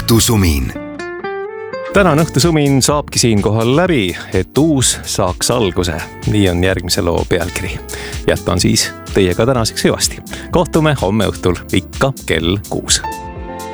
õhtusumin. Tänane õhtusumin saabki siinkohal läbi, et uus saaks alguse. Nii on järgmise loo pealkiri. Jätkan siis teiega tänaseks hüvasti. Kohtume homme õhtul ikka kell 6.